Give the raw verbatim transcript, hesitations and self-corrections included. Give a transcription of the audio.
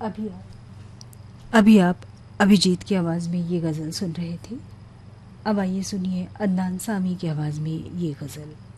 अभी आप अभी आप अभिजीत की आवाज़ में ये गज़ल सुन रहे थे। अब आइए सुनिए अदनान सामी की आवाज़ में ये गज़ल।